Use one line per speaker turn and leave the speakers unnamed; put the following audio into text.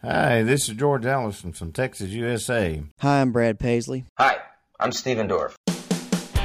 Hi, this is George Allison from Texas, USA.
Hi, I'm Brad Paisley.
Hi, I'm Steven Dorff.